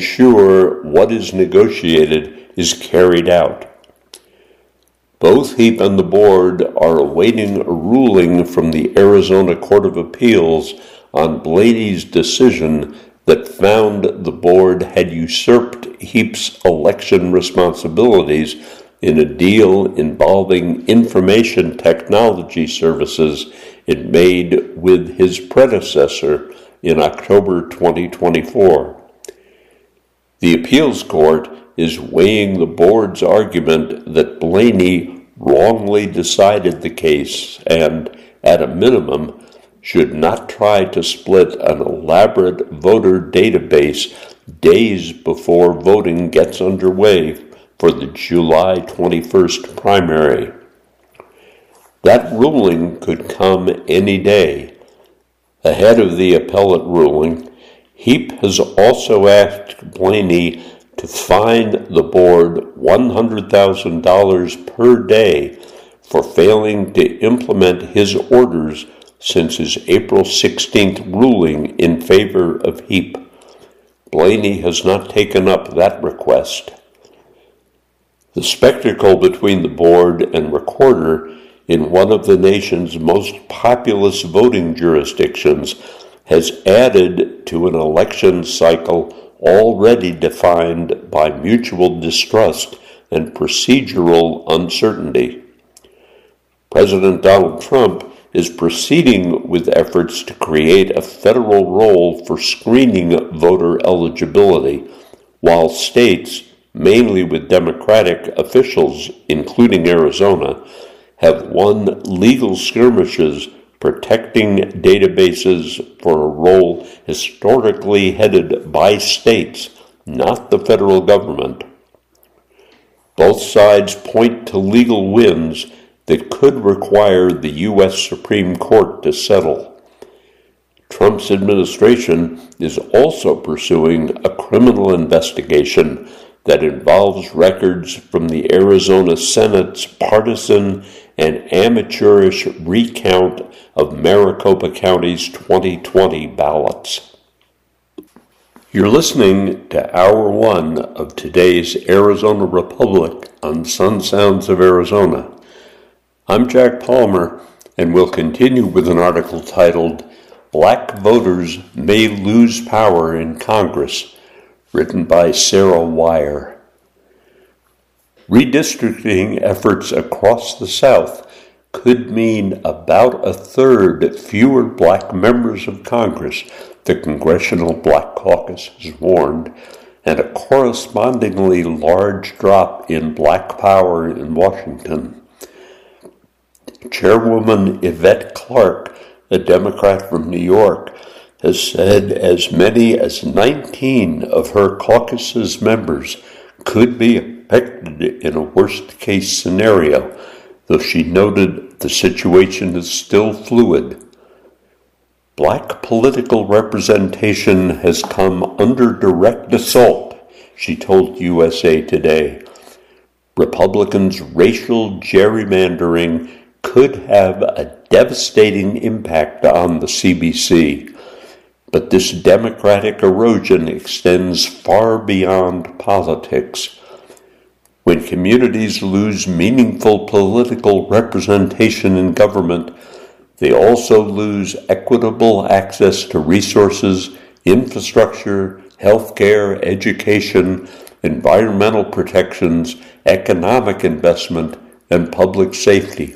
ensure what is negotiated is carried out. Both Heap and the board are awaiting a ruling from the Arizona Court of Appeals on Blaney's decision that found the board had usurped Heap's election responsibilities in a deal involving information technology services it made with his predecessor in October 2024. The appeals court is weighing the board's argument that Blaney wrongly decided the case and, at a minimum, should not try to split an elaborate voter database days before voting gets underway for the July 21st primary. That ruling could come any day. Ahead of the appellate ruling, Heap has also asked Blaney to fine the board $100,000 per day for failing to implement his orders since his April 16th ruling in favor of Heap. Blaney has not taken up that request. The spectacle between the board and recorder in one of the nation's most populous voting jurisdictions has added to an election cycle already defined by mutual distrust and procedural uncertainty. President Donald Trump is proceeding with efforts to create a federal role for screening voter eligibility, while states, mainly with Democratic officials, including Arizona, have won legal skirmishes protecting databases for a role historically headed by states, not the federal government. Both sides point to legal wins that could require the U.S. Supreme Court to settle. Trump's administration is also pursuing a criminal investigation that involves records from the Arizona Senate's partisan and amateurish recount of Maricopa County's 2020 ballots. You're listening to Hour 1 of today's Arizona Republic on Sun Sounds of Arizona. I'm Jack Palmer, and we'll continue with an article titled Black Voters May Lose Power in Congress, written by Sarah Wire. Redistricting efforts across the South could mean about a third fewer black members of Congress, the Congressional Black Caucus has warned, and a correspondingly large drop in black power in Washington. Chairwoman Yvette Clarke, a Democrat from New York, has said as many as 19 of her caucus's members could be affected in a worst-case scenario, though she noted the situation is still fluid. Black political representation has come under direct assault, she told USA Today. Republicans' racial gerrymandering could have a devastating impact on the CBC, but this democratic erosion extends far beyond politics. When communities lose meaningful political representation in government, they also lose equitable access to resources, infrastructure, healthcare, education, environmental protections, economic investment, and public safety.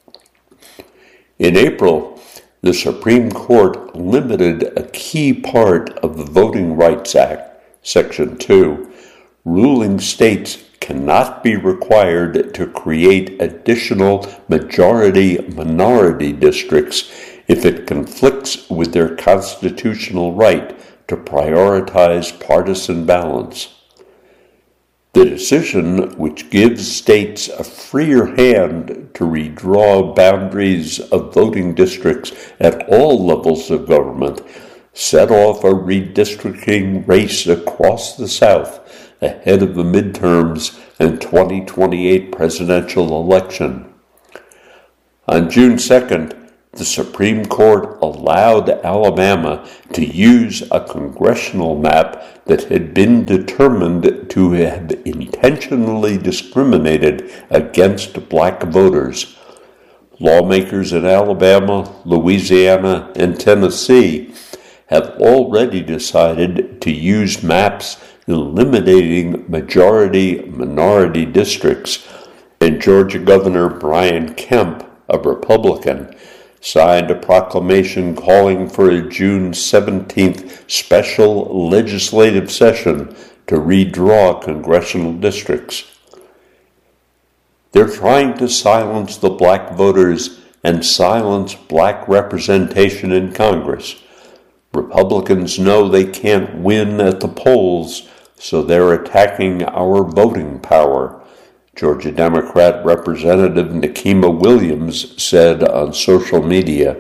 In April, the Supreme Court limited a key part of the Voting Rights Act, Section 2, ruling states cannot be required to create additional majority-minority districts if it conflicts with their constitutional right to prioritize partisan balance. The decision, which gives states a freer hand to redraw boundaries of voting districts at all levels of government, set off a redistricting race across the South ahead of the midterms and 2028 presidential election. On June 2nd, the Supreme Court allowed Alabama to use a congressional map that had been determined to have intentionally discriminated against black voters. Lawmakers in Alabama, Louisiana, and Tennessee have already decided to use maps eliminating majority-minority districts, and Georgia Governor Brian Kemp, a Republican, signed a proclamation calling for a June 17th special legislative session to redraw congressional districts. They're trying to silence the black voters and silence black representation in Congress. Republicans know they can't win at the polls, so they're attacking our voting power, Georgia Democrat Representative Nikema Williams said on social media.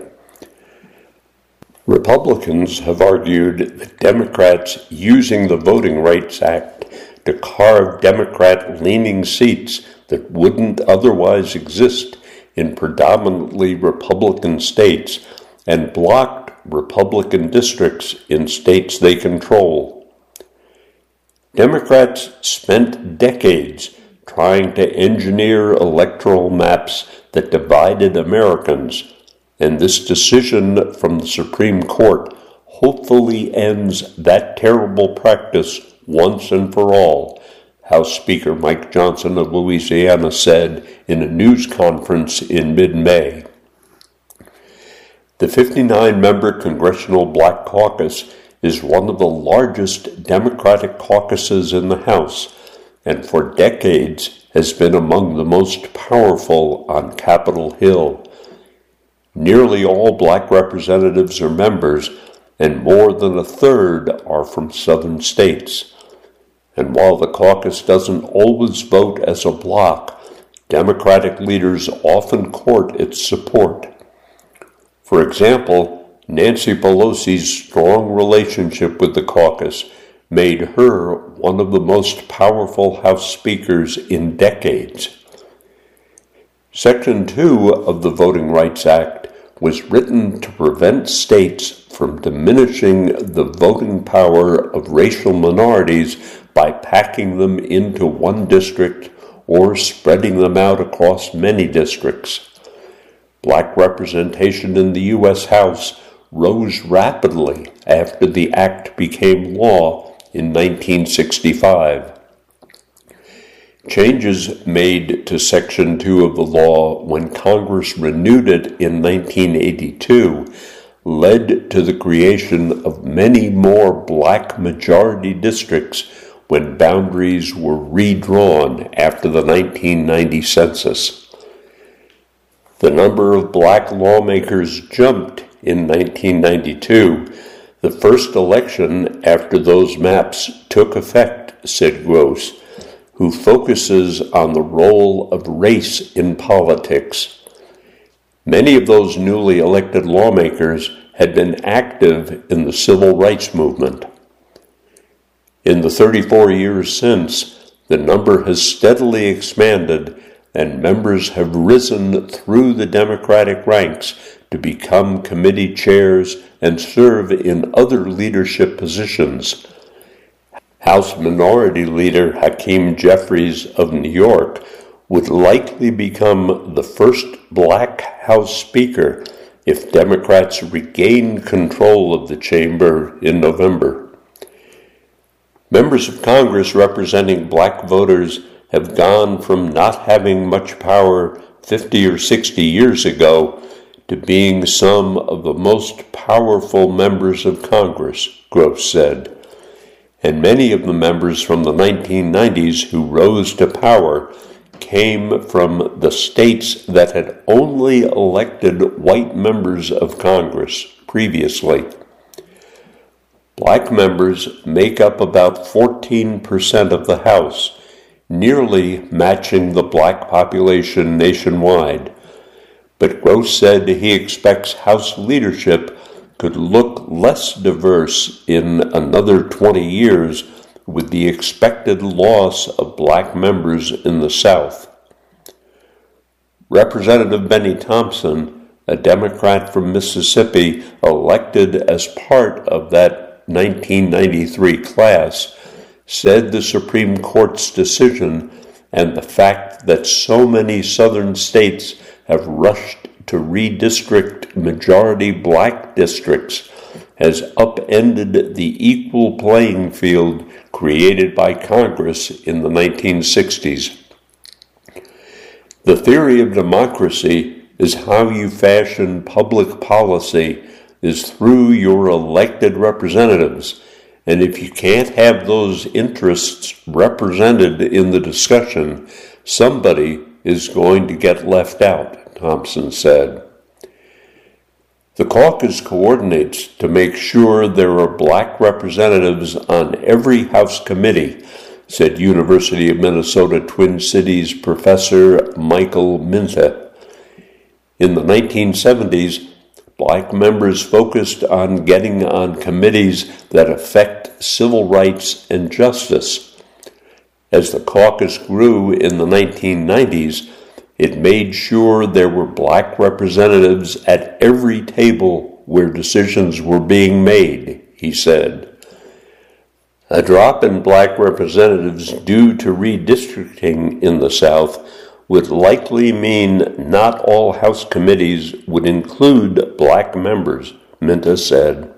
Republicans have argued that Democrats using the Voting Rights Act to carve Democrat-leaning seats that wouldn't otherwise exist in predominantly Republican states and blocked Republican districts in states they control. Democrats spent decades trying to engineer electoral maps that divided Americans, and this decision from the Supreme Court hopefully ends that terrible practice once and for all, House Speaker Mike Johnson of Louisiana said in a news conference in mid-May. The 59-member Congressional Black Caucus is one of the largest Democratic caucuses in the House, and for decades has been among the most powerful on Capitol Hill. Nearly all black representatives are members, and more than a third are from southern states. And while the caucus doesn't always vote as a bloc, Democratic leaders often court its support. For example, Nancy Pelosi's strong relationship with the caucus made her one of the most powerful House speakers in decades. Section 2 of the Voting Rights Act was written to prevent states from diminishing the voting power of racial minorities by packing them into one district or spreading them out across many districts. Black representation in the U.S. House rose rapidly after the act became law in 1965. Changes made to Section 2 of the law when Congress renewed it in 1982 led to the creation of many more black majority districts when boundaries were redrawn after the 1990 census. The number of black lawmakers jumped in 1992, the first election after those maps took effect, said Gross, who focuses on the role of race in politics. Many of those newly elected lawmakers had been active in the civil rights movement. In the 34 years since, the number has steadily expanded, and members have risen through the Democratic ranks to become committee chairs and serve in other leadership positions. House Minority Leader Hakeem Jeffries of New York would likely become the first black House Speaker if Democrats regain control of the chamber in November. Members of Congress representing black voters have gone from not having much power 50 or 60 years ago to being some of the most powerful members of Congress, Gross said. And many of the members from the 1990s who rose to power came from the states that had only elected white members of Congress previously. Black members make up about 14% of the House, nearly matching the black population nationwide. But Gross said he expects House leadership could look less diverse in another 20 years with the expected loss of black members in the South. Representative Benny Thompson, a Democrat from Mississippi elected as part of that 1993 class, said the Supreme Court's decision and the fact that so many southern states have rushed to redistrict majority black districts has upended the equal playing field created by Congress in the 1960s. The theory of democracy is how you fashion public policy is through your elected representatives, and if you can't have those interests represented in the discussion, somebody is going to get left out, Thompson said. The caucus coordinates to make sure there are black representatives on every House committee, said University of Minnesota Twin Cities professor Michael Minta. In the 1970s, black members focused on getting on committees that affect civil rights and justice. As the caucus grew in the 1990s, it made sure there were black representatives at every table where decisions were being made, he said. A drop in black representatives due to redistricting in the South would likely mean not all House committees would include black members, Minta said.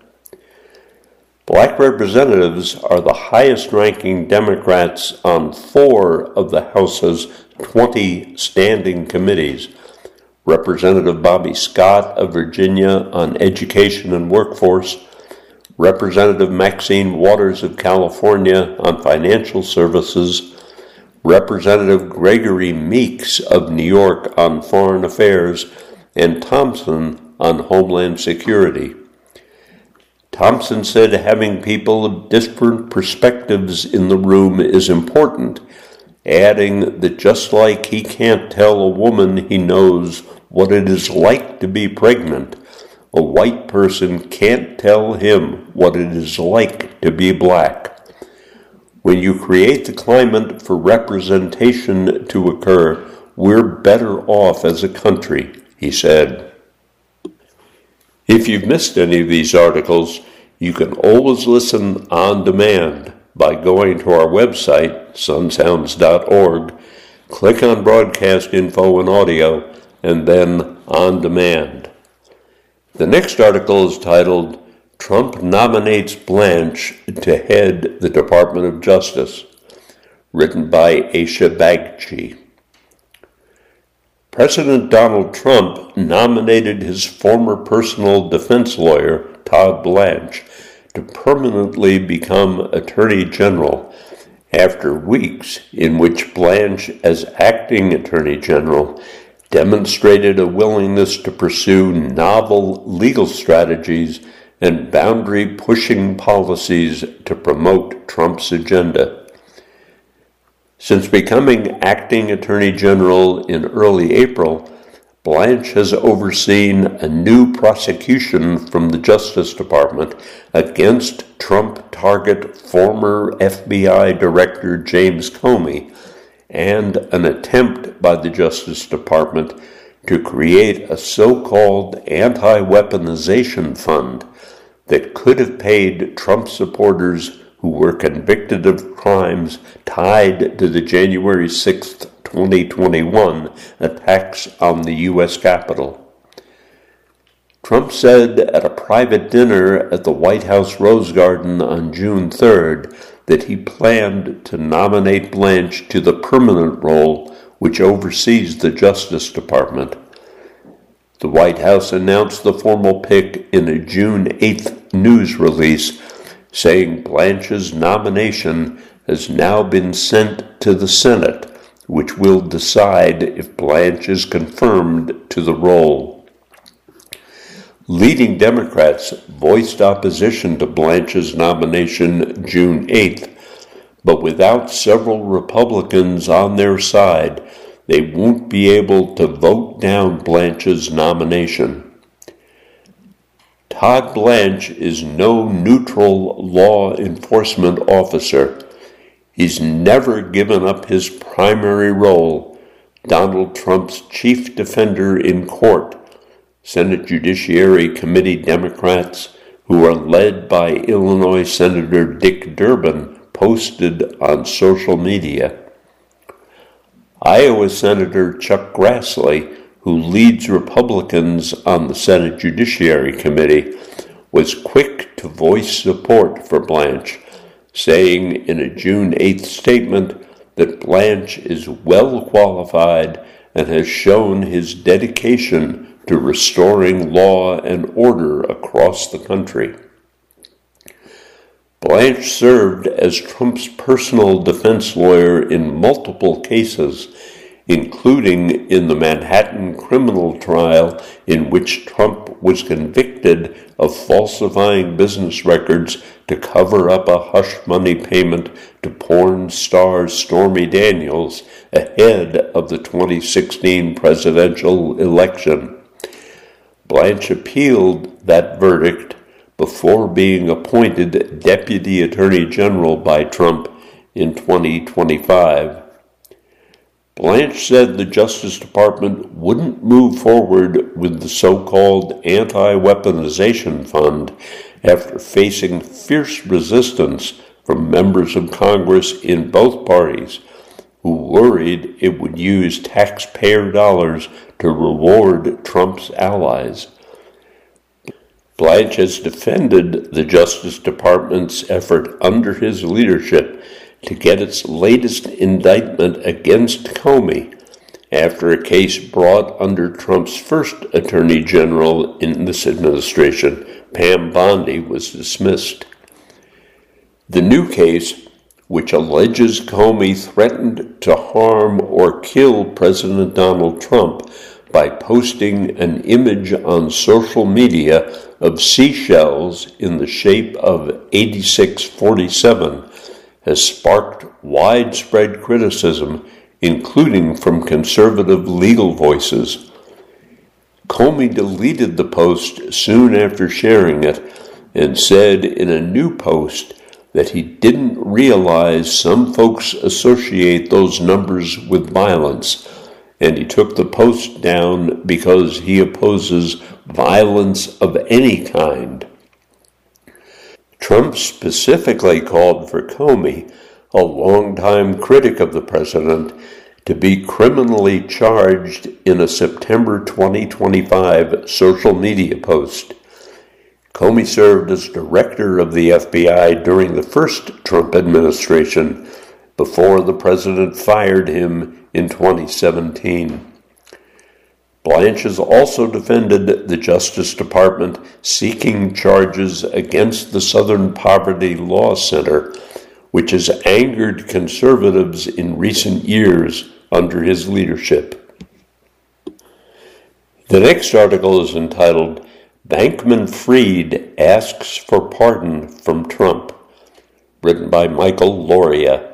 Black representatives are the highest-ranking Democrats on 4 of the House's 20 standing committees. Representative Bobby Scott of Virginia on Education and Workforce, Representative Maxine Waters of California on Financial Services, Representative Gregory Meeks of New York on Foreign Affairs, and Thompson on Homeland Security. Thompson said having people of different perspectives in the room is important, adding that just like he can't tell a woman he knows what it is like to be pregnant, a white person can't tell him what it is like to be black. When you create the climate for representation to occur, we're better off as a country, he said. If you've missed any of these articles, you can always listen on demand by going to our website, sunsounds.org, click on Broadcast Info and Audio, and then On Demand. The next article is titled, Trump Nominates Blanche to Head the Department of Justice, written by Aisha Bagchi. President Donald Trump nominated his former personal defense lawyer, Todd Blanche, to permanently become Attorney General after weeks in which Blanche, as acting Attorney General, demonstrated a willingness to pursue novel legal strategies and boundary-pushing policies to promote Trump's agenda. Since becoming acting Attorney General in early April, Blanche has overseen a new prosecution from the Justice Department against Trump-target former FBI Director James Comey and an attempt by the Justice Department to create a so-called anti-weaponization fund that could have paid Trump supporters who were convicted of crimes tied to the January 6th, 2021 attacks on the U.S. Capitol. Trump said at a private dinner at the White House Rose Garden on June 3rd that he planned to nominate Blanche to the permanent role which oversees the Justice Department. The White House announced the formal pick in a June 8th news release, saying Blanche's nomination has now been sent to the Senate, which will decide if Blanche is confirmed to the role. Leading Democrats voiced opposition to Blanche's nomination June 8th, but without several Republicans on their side, they won't be able to vote down Blanche's nomination. Todd Blanche is no neutral law enforcement officer. He's never given up his primary role, Donald Trump's chief defender in court, Senate Judiciary Committee Democrats, who are led by Illinois Senator Dick Durbin, posted on social media. Iowa Senator Chuck Grassley, who leads Republicans on the Senate Judiciary Committee, was quick to voice support for Blanche, saying in a June 8th statement that Blanche is well qualified and has shown his dedication to restoring law and order across the country. Blanche served as Trump's personal defense lawyer in multiple cases, including in the Manhattan criminal trial in which Trump was convicted of falsifying business records to cover up a hush money payment to porn star Stormy Daniels ahead of the 2016 presidential election. Blanche appealed that verdict before being appointed Deputy Attorney General by Trump in 2025. Blanche said the Justice Department wouldn't move forward with the so-called anti-weaponization fund after facing fierce resistance from members of Congress in both parties who worried it would use taxpayer dollars to reward Trump's allies. Blanche has defended the Justice Department's effort under his leadership to get its latest indictment against Comey after a case brought under Trump's first Attorney General in this administration, Pam Bondi, was dismissed. The new case, which alleges Comey threatened to harm or kill President Donald Trump by posting an image on social media of seashells in the shape of 8647, has sparked widespread criticism, including from conservative legal voices. Comey deleted the post soon after sharing it and said in a new post that he didn't realize some folks associate those numbers with violence, and he took the post down because he opposes violence of any kind. Trump specifically called for Comey, a longtime critic of the president, to be criminally charged in a September 2025 social media post. Comey served as director of the FBI during the first Trump administration, before the president fired him in 2017. Blanche has also defended the Justice Department seeking charges against the Southern Poverty Law Center, which has angered conservatives in recent years under his leadership. The next article is entitled, Bankman-Fried Asks for Pardon from Trump, written by Michael Loria.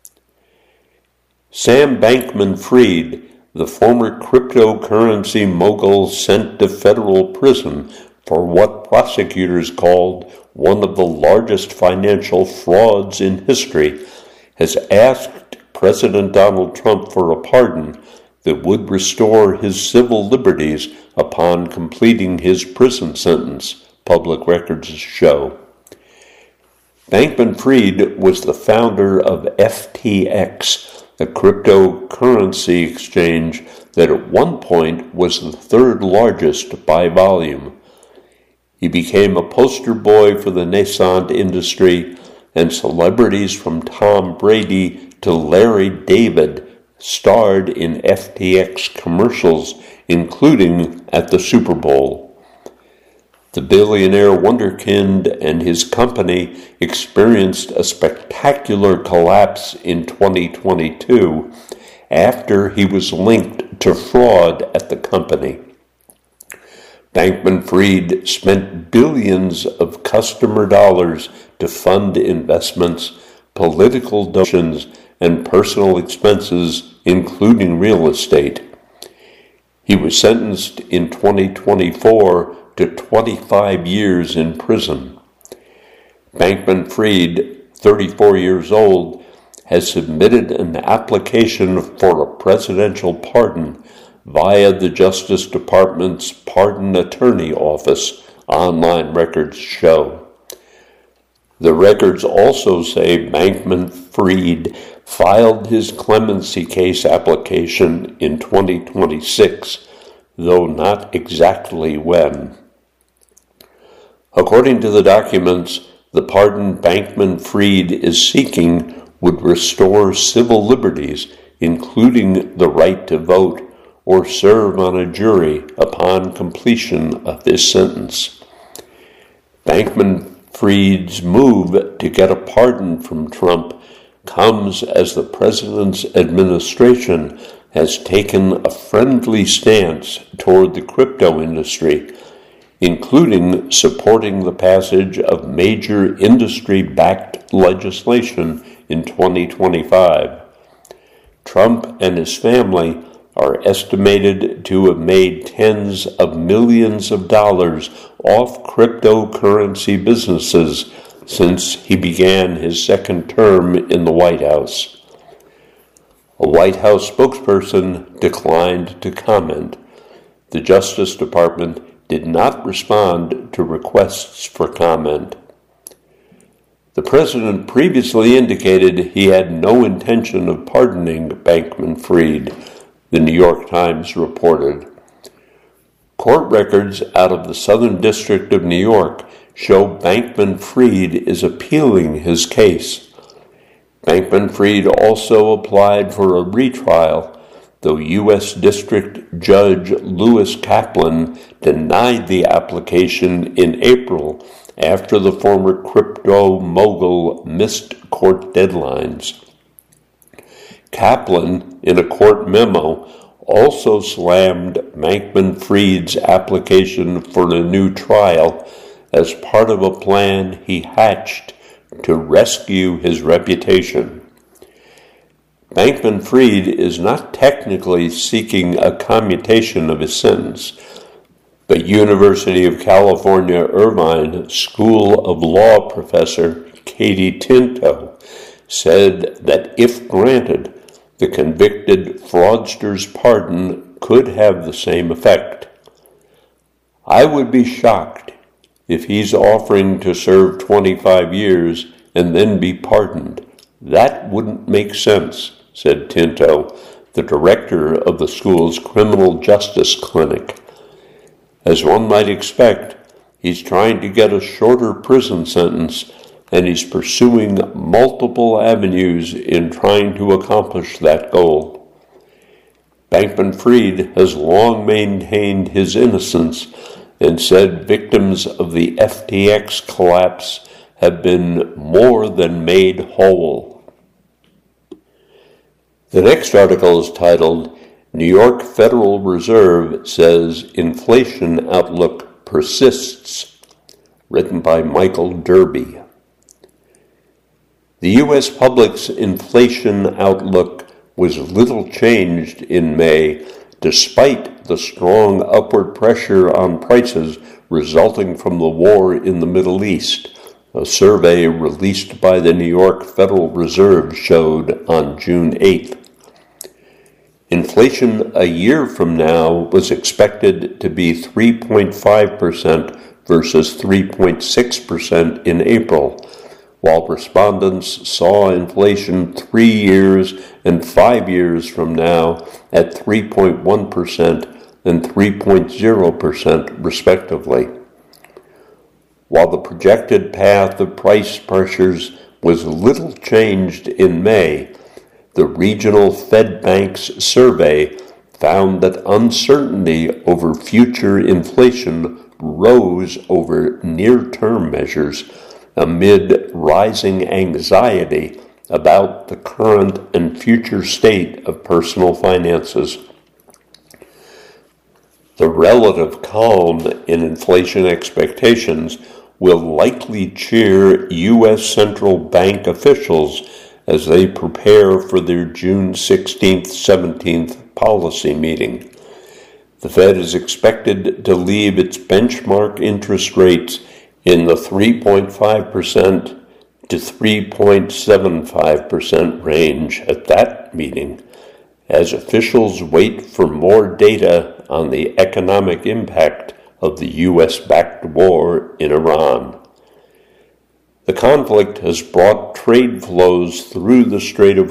Sam Bankman-Fried, the former cryptocurrency mogul sent to federal prison for what prosecutors called one of the largest financial frauds in history, has asked President Donald Trump for a pardon that would restore his civil liberties upon completing his prison sentence, public records show. Bankman-Fried was the founder of FTX, a cryptocurrency exchange that at one point was the third largest by volume. He became a poster boy for the nascent industry, and celebrities from Tom Brady to Larry David starred in FTX commercials, including at the Super Bowl. The billionaire wunderkind and his company experienced a spectacular collapse in 2022 after he was linked to fraud at the company. Bankman-Fried spent billions of customer dollars to fund investments, political donations, and personal expenses, including real estate. He was sentenced in 2024 to 25 years in prison. Bankman-Fried, 34 years old, has submitted an application for a presidential pardon via the Justice Department's Pardon Attorney Office, online records show. The records also say Bankman-Fried filed his clemency case application in 2026, though not exactly when. According to the documents, the pardon Bankman-Fried is seeking would restore civil liberties, including the right to vote or serve on a jury upon completion of his sentence. Bankman-Fried's move to get a pardon from Trump comes as the president's administration has taken a friendly stance toward the crypto industry, including supporting the passage of major industry-backed legislation in 2025. Trump and his family are estimated to have made tens of millions of dollars off cryptocurrency businesses since he began his second term in the White House. A White House spokesperson declined to comment. The Justice Department did not respond to requests for comment. The president previously indicated he had no intention of pardoning Bankman-Fried, the New York Times reported. Court records out of the Southern District of New York show Bankman-Fried is appealing his case. Bankman-Fried also applied for a retrial, though U.S. District Judge Lewis Kaplan denied the application in April after the former crypto mogul missed court deadlines. Kaplan, in a court memo, also slammed Bankman-Fried's application for a new trial as part of a plan he hatched to rescue his reputation. Bankman-Fried is not technically seeking a commutation of his sentence, but University of California Irvine School of Law professor Katie Tinto said that if granted, the convicted fraudster's pardon could have the same effect. I would be shocked if he's offering to serve 25 years and then be pardoned. That wouldn't make sense, said Tinto, the director of the school's criminal justice clinic. As one might expect, he's trying to get a shorter prison sentence, and he's pursuing multiple avenues in trying to accomplish that goal. Bankman-Fried has long maintained his innocence and said victims of the FTX collapse have been more than made whole. The next article is titled, New York Federal Reserve Says Inflation Outlook Persists, written by Michael Derby. The U.S. public's inflation outlook was little changed in May, despite the strong upward pressure on prices resulting from the war in the Middle East, a survey released by the New York Federal Reserve showed on June 8th. Inflation a year from now was expected to be 3.5% versus 3.6% in April, while respondents saw inflation 3 years and 5 years from now at 3.1% and 3.0% respectively. While the projected path of price pressures was little changed in May, the regional Fed Bank's survey found that uncertainty over future inflation rose over near-term measures amid rising anxiety about the current and future state of personal finances. The relative calm in inflation expectations will likely cheer U.S. central bank officials as they prepare for their June 16th, 17th policy meeting. The Fed is expected to leave its benchmark interest rates in the 3.5% to 3.75% range at that meeting, as officials wait for more data on the economic impact of the U.S.-backed war in Iran. The conflict has brought trade flows through the Strait of